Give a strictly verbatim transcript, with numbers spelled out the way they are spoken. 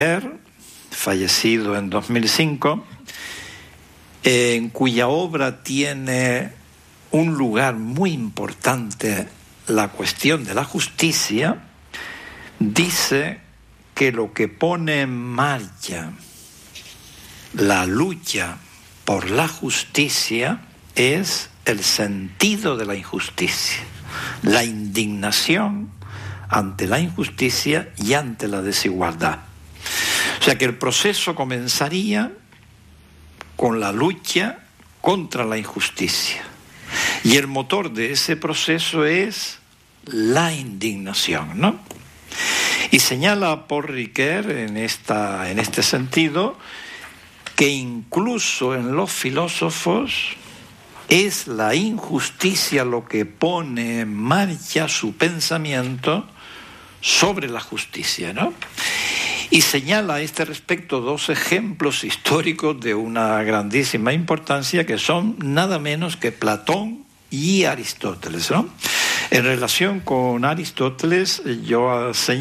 fallecido en dos mil cinco, en cuya obra tiene un lugar muy importante la cuestión de la justicia, dice que lo que pone en marcha la lucha por la justicia es el sentido de la injusticia, la indignación ante la injusticia y ante la desigualdad. O sea que el proceso comenzaría con la lucha contra la injusticia. Y el motor de ese proceso es la indignación, ¿no? Y señala Paul Ricoeur en, esta, en este sentido que incluso en los filósofos es la injusticia lo que pone en marcha su pensamiento sobre la justicia, ¿no? Y señala a este respecto dos ejemplos históricos de una grandísima importancia que son nada menos que Platón y Aristóteles, ¿no? En relación con Aristóteles, yo señalo